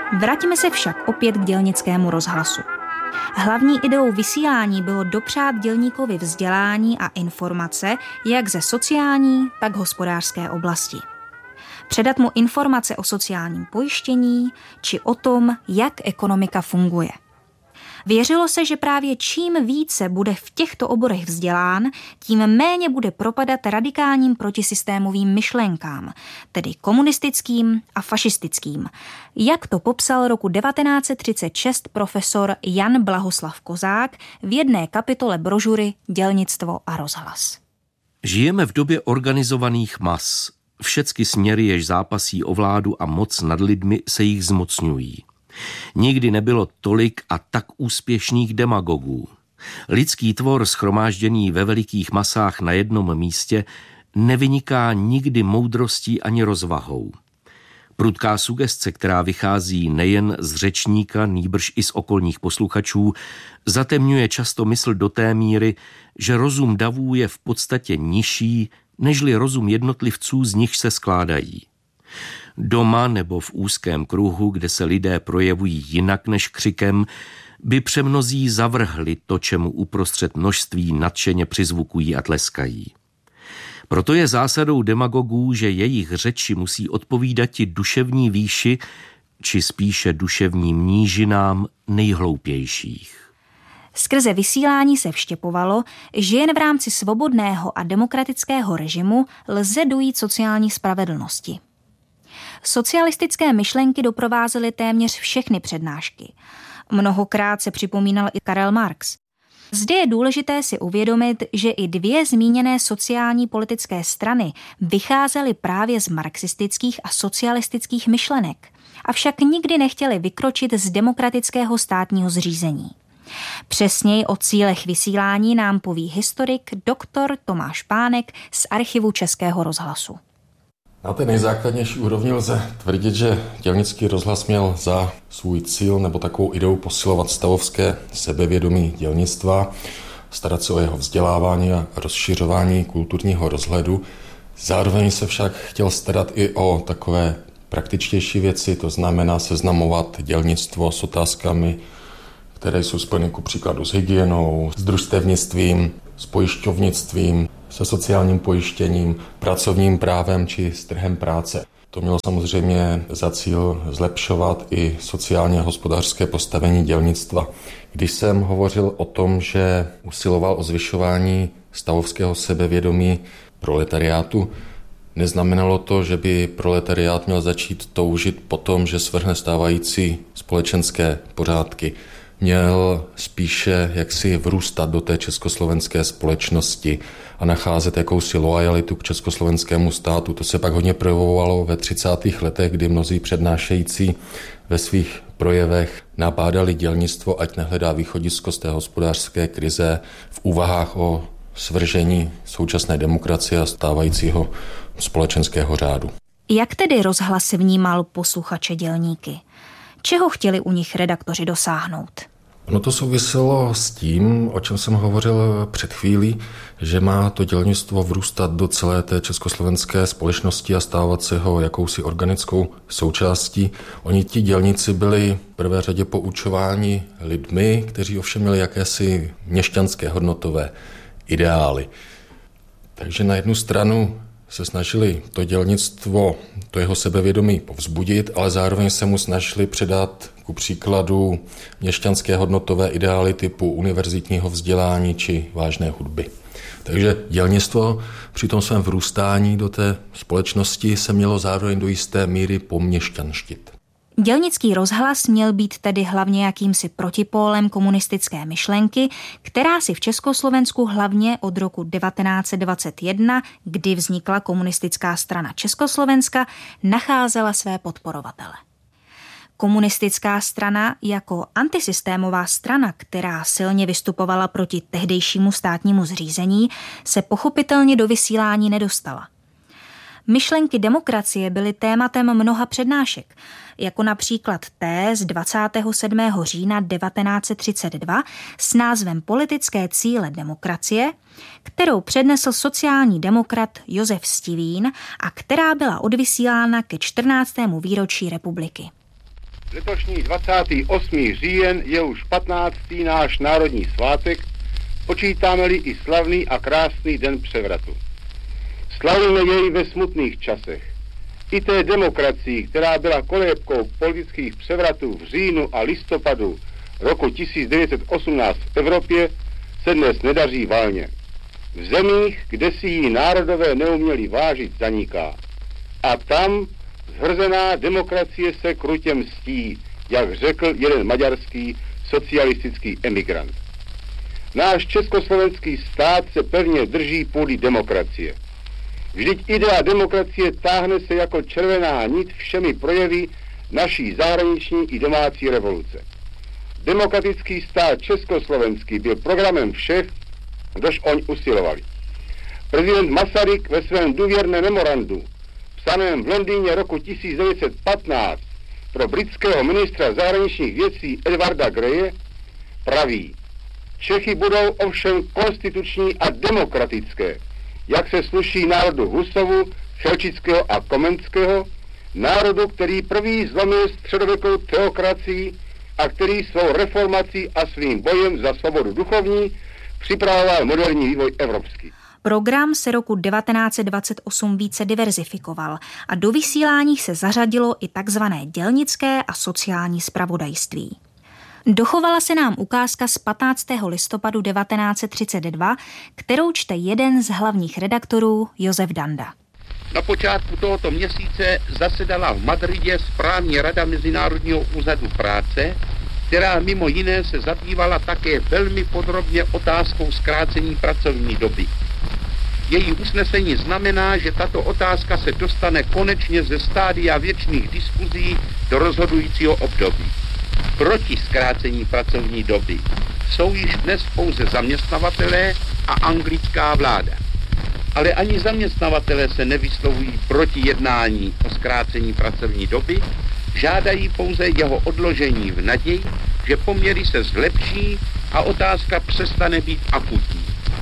Vraťme se však opět k dělnickému rozhlasu. Hlavní ideou vysílání bylo dopřát dělníkovi vzdělání a informace jak ze sociální, tak hospodářské oblasti. Předat mu informace o sociálním pojištění či o tom, jak ekonomika funguje. Věřilo se, že právě čím více bude v těchto oborech vzdělán, tím méně bude propadat radikálním protisystémovým myšlenkám, tedy komunistickým a fašistickým, jak to popsal roku 1936 profesor Jan Blahoslav Kozák v jedné kapitole brožury Dělnictvo a rozhlas. Žijeme v době organizovaných mas. Všecky směry, jež zápasí o vládu a moc nad lidmi, se jich zmocňují. Nikdy nebylo tolik a tak úspěšných demagogů. Lidský tvor shromážděný ve velikých masách na jednom místě nevyniká nikdy moudrostí ani rozvahou. Prudká sugestce, která vychází nejen z řečníka, nýbrž i z okolních posluchačů, zatemňuje často mysl do té míry, že rozum davů je v podstatě nižší, nežli rozum jednotlivců, z nich se skládají. Doma nebo v úzkém kruhu, kde se lidé projevují jinak než křikem, by přemnozí zavrhli to, čemu uprostřed množství nadšeně přizvukují a tleskají. Proto je zásadou demagogů, že jejich řeči musí odpovídat i duševní výši, či spíše duševním nížinám nejhloupějších. Skrze vysílání se vštěpovalo, že jen v rámci svobodného a demokratického režimu lze dojít sociální spravedlnosti. Socialistické myšlenky doprovázely téměř všechny přednášky. Mnohokrát se připomínal i Karel Marx. Zde je důležité si uvědomit, že i dvě zmíněné sociální politické strany vycházely právě z marxistických a socialistických myšlenek, avšak nikdy nechtěli vykročit z demokratického státního zřízení. Přesněji o cílech vysílání nám poví historik dr. Tomáš Pánek z archivu Českého rozhlasu. Na té nejzákladnější úrovni lze tvrdit, že dělnický rozhlas měl za svůj cíl nebo takovou ideu posilovat stavovské sebevědomí dělnictva, starat se o jeho vzdělávání a rozšiřování kulturního rozhledu. Zároveň se však chtěl starat i o takové praktičtější věci, to znamená seznamovat dělnictvo s otázkami, které jsou spojeny ku příkladu s hygienou, s družstevnictvím, s pojišťovnictvím, se sociálním pojištěním, pracovním právem či s trhem práce. To mělo samozřejmě za cíl zlepšovat i sociálně hospodářské postavení dělnictva. Když jsem hovořil o tom, že usiloval o zvyšování stavovského sebevědomí proletariátu, neznamenalo to, že by proletariát měl začít toužit po tom, že svrhne stávající společenské pořádky. Měl spíše jaksi vrůstat do té československé společnosti a nacházet jakousi loajalitu k československému státu. To se pak hodně projevovalo ve 30. letech, kdy mnozí přednášející ve svých projevech nabádali dělnictvo, ať nehledá východisko z té hospodářské krize v úvahách o svržení současné demokracie a stávajícího společenského řádu. Jak tedy rozhlas vnímal posluchače dělníky? Čeho chtěli u nich redaktoři dosáhnout? No to souviselo s tím, o čem jsem hovořil před chvílí, že má to dělnictvo vrůstat do celé té československé společnosti a stávat se ho jakousi organickou součástí. Oni ti dělníci byli v prvé řadě poučováni lidmi, kteří ovšem měli jakési měšťanské hodnotové ideály. Takže na jednu stranu se snažili to dělnictvo, to jeho sebevědomí povzbudit, ale zároveň se mu snažili předat ku příkladu měšťanské hodnotové ideály typu univerzitního vzdělání či vážné hudby. Takže dělnictvo při tom svém vrůstání do té společnosti se mělo zároveň do jisté míry poměšťanštit. Dělnický rozhlas měl být tedy hlavně jakýmsi protipólem komunistické myšlenky, která si v Československu hlavně od roku 1921, kdy vznikla komunistická strana Československa, nacházela své podporovatele. Komunistická strana jako antisystémová strana, která silně vystupovala proti tehdejšímu státnímu zřízení, se pochopitelně do vysílání nedostala. Myšlenky demokracie byly tématem mnoha přednášek, jako například té z 27. října 1932 s názvem Politické cíle demokracie, kterou přednesl sociální demokrat Josef Stivín a která byla odvysílána ke 14. výročí republiky. Letošní 28. říjen je už 15. náš národní svátek, počítáme-li i slavný a krásný den převratu. Slavíme jej ve smutných časech. I té demokracii, která byla kolébkou politických převratů v říjnu a listopadu roku 1918 v Evropě, se dnes nedaří valně. V zemích, kde si ji národové neuměli vážit, zaniká. A tam zhrzená demokracie se krutě mstí, jak řekl jeden maďarský socialistický emigrant. Náš československý stát se pevně drží půdy demokracie. Vždyť idea demokracie táhne se jako červená nit všemi projevy naší zahraniční i domácí revoluce. Demokratický stát československý byl programem všech, kdož oň usilovali. Prezident Masaryk ve svém důvěrném memorandu, psaném v Londýně roku 1915 pro britského ministra zahraničních věcí Edwarda Greje, praví: Čechy budou ovšem konstituční a demokratické, jak se sluší národu Husovu, Chelčického a Komenského, národu, který prvý zlomil středověkou teokracii a který svou reformací a svým bojem za svobodu duchovní připravoval moderní vývoj evropský. Program se roku 1928 více diverzifikoval a do vysílání se zařadilo i takzvané dělnické a sociální zpravodajství. Dochovala se nám ukázka z 15. listopadu 1932, kterou čte jeden z hlavních redaktorů Josef Danda. Na počátku tohoto měsíce zasedala v Madridě správní rada Mezinárodního úřadu práce, která mimo jiné se zabývala také velmi podrobně otázkou zkrácení pracovní doby. Její usnesení znamená, že tato otázka se dostane konečně ze stádia věčných diskuzí do rozhodujícího období. Proti zkrácení pracovní doby jsou již dnes pouze zaměstnavatelé a anglická vláda. Ale ani zaměstnavatelé se nevyslovují proti jednání o zkrácení pracovní doby, žádají pouze jeho odložení v naději, že poměry se zlepší a otázka přestane být akutní.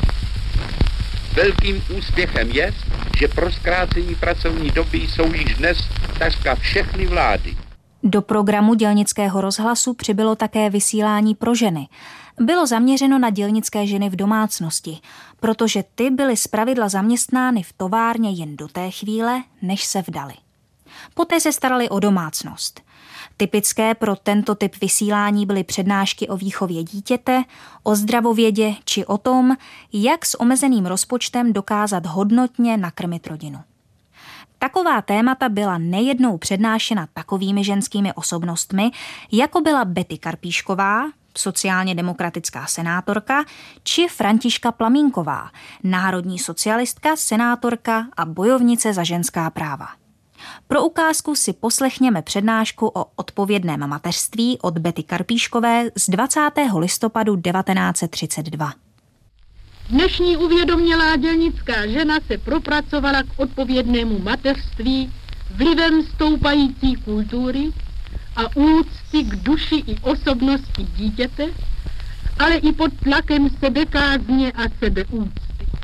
Velkým úspěchem je, že pro zkrácení pracovní doby jsou již dnes takřka všechny vlády. Do programu dělnického rozhlasu přibylo také vysílání pro ženy. Bylo zaměřeno na dělnické ženy v domácnosti, protože ty byly zpravidla zaměstnány v továrně jen do té chvíle, než se vdaly. Poté se starali o domácnost. Typické pro tento typ vysílání byly přednášky o výchově dítěte, o zdravovědě či o tom, jak s omezeným rozpočtem dokázat hodnotně nakrmit rodinu. Taková témata byla nejednou přednášena takovými ženskými osobnostmi, jako byla Betty Karpíšková, sociálně demokratická senátorka, či Františka Plamínková, národní socialistka, senátorka a bojovnice za ženská práva. Pro ukázku si poslechněme přednášku o odpovědném mateřství od Betty Karpíškové z 20. listopadu 1932. Dnešní uvědomělá dělnická žena se propracovala k odpovědnému mateřství vlivem stoupající kultury a úcty k duši i osobnosti dítěte, ale i pod tlakem sebekázně a sebeúcty.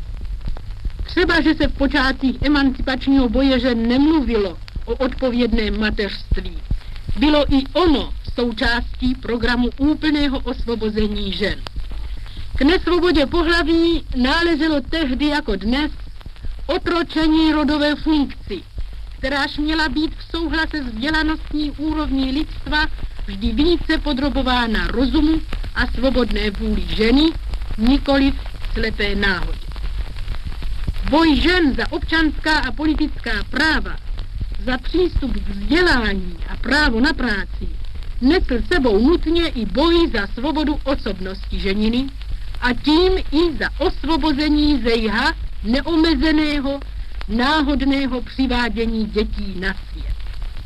Třeba, že se v počátcích emancipačního boje žen nemluvilo o odpovědném mateřství, bylo i ono součástí programu úplného osvobození žen. K nesvobodě pohlaví náleželo tehdy jako dnes otročení rodové funkci, kteráž měla být v souhlase s vzdělanostní úrovní lidstva vždy více podrobována rozumu a svobodné vůli ženy, nikoliv slepé náhodě. Boj žen za občanská a politická práva, za přístup k vzdělání a právo na práci nesl sebou nutně i boj za svobodu osobnosti ženiny a tím i za osvobození ze jha neomezeného, náhodného přivádění dětí na svět.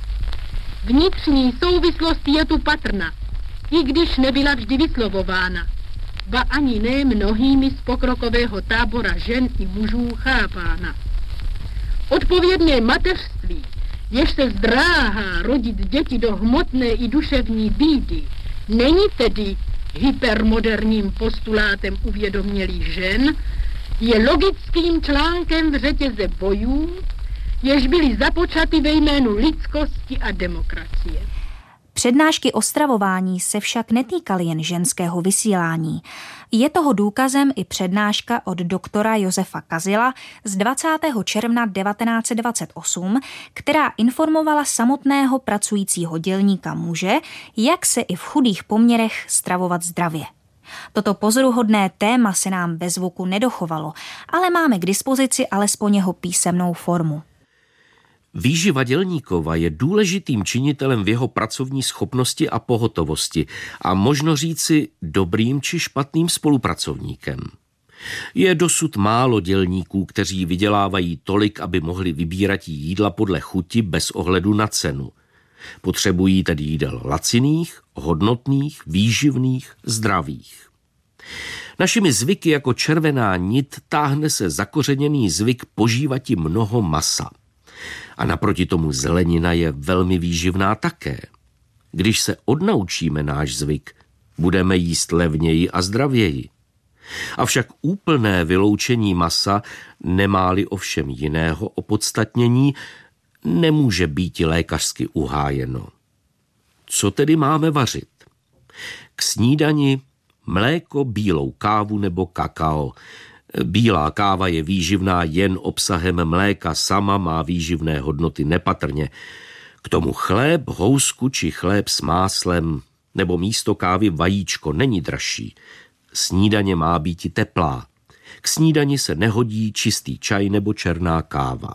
Vnitřní souvislost je tu patrná, i když nebyla vždy vyslovována, ba ani ne mnohými z pokrokového tábora žen i mužů chápána. Odpovědné mateřství, jež se zdráhá rodit děti do hmotné i duševní bídy, není tedy hypermoderním postulátem uvědomělých žen, je logickým článkem v řetěze bojů, jež byly započaty ve jménu lidskosti a demokracie. Přednášky o stravování se však netýkaly jen ženského vysílání. Je toho důkazem i přednáška od doktora Josefa Kazila z 20. června 1928, která informovala samotného pracujícího dělníka muže, jak se i v chudých poměrech stravovat zdravě. Toto pozoruhodné téma se nám ve zvuku nedochovalo, ale máme k dispozici alespoň jeho písemnou formu. Výživa dělníkova je důležitým činitelem v jeho pracovní schopnosti a pohotovosti a možno říci dobrým či špatným spolupracovníkem. Je dosud málo dělníků, kteří vydělávají tolik, aby mohli vybírat jídla podle chuti bez ohledu na cenu. Potřebují tedy jídel laciných, hodnotných, výživných, zdravých. Našimi zvyky jako červená nit táhne se zakořeněný zvyk požívati mnoho masa. A naproti tomu zelenina je velmi výživná také. Když se odnaučíme náš zvyk, budeme jíst levněji a zdravěji. Avšak úplné vyloučení masa, nemá-li ovšem jiného opodstatnění, nemůže být lékařsky uhájeno. Co tedy máme vařit? K snídani mléko, bílou kávu nebo kakao. Bílá káva je výživná jen obsahem mléka, sama má výživné hodnoty nepatrně. K tomu chléb, housku či chléb s máslem nebo místo kávy vajíčko není dražší. Snídaně má být i teplá. K snídani se nehodí čistý čaj nebo černá káva.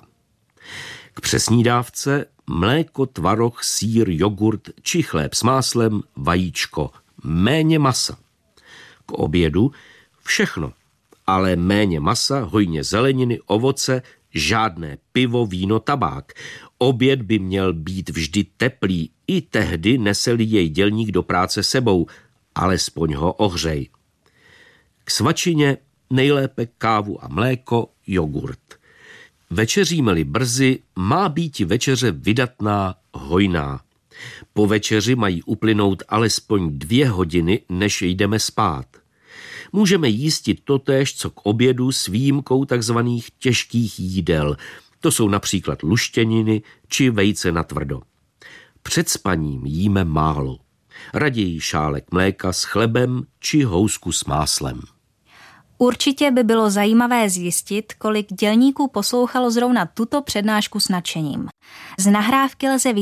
K přesnídávce mléko, tvaroh, sýr, jogurt či chléb s máslem, vajíčko, méně masa. K obědu všechno, ale méně masa, hojně zeleniny, ovoce, žádné pivo, víno, tabák. Oběd by měl být vždy teplý, i tehdy nese-li jej dělník do práce sebou, alespoň ho ohřej. K svačině nejlépe kávu a mléko, jogurt. Večeříme-li brzy, má být večeře vydatná, hojná. Po večeři mají uplynout alespoň 2 hodiny, než jdeme spát. Můžeme jístit totéž, co k obědu s výjimkou takzvaných těžkých jídel. To jsou například luštěniny či vejce natvrdo. Před spaním jíme málo. Raději šálek mléka s chlebem či housku s máslem. Určitě by bylo zajímavé zjistit, kolik dělníků poslouchalo zrovna tuto přednášku s nadšením. Z nahrávky lze